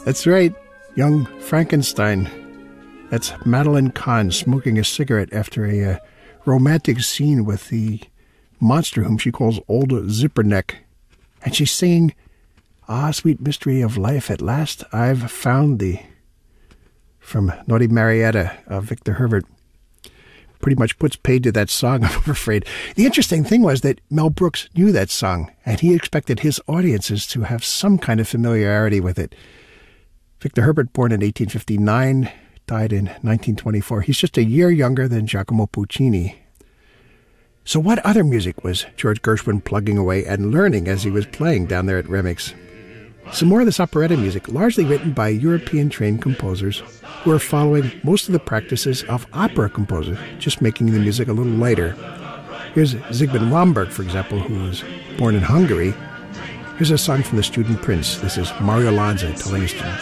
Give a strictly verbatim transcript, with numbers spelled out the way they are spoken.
That's right, Young Frankenstein. That's Madeline Kahn smoking a cigarette after a uh, romantic scene with the monster whom she calls Old Zipperneck. And she's singing, "Ah, sweet mystery of life, at last I've found thee," from Naughty Marietta of Victor Herbert. Pretty much puts paid to that song, I'm afraid. The interesting thing was that Mel Brooks knew that song, and he expected his audiences to have some kind of familiarity with it. Victor Herbert, born in eighteen fifty-nine, died in nineteen twenty-four. He's just a year younger than Giacomo Puccini. So what other music was George Gershwin plugging away and learning as he was playing down there at Remix? Some more of this operetta music, largely written by European-trained composers who are following most of the practices of opera composers, just making the music a little lighter. Here's Zygmunt Romberg, for example, who was born in Hungary. Here's a song from The Student Prince. This is Mario Lanza telling us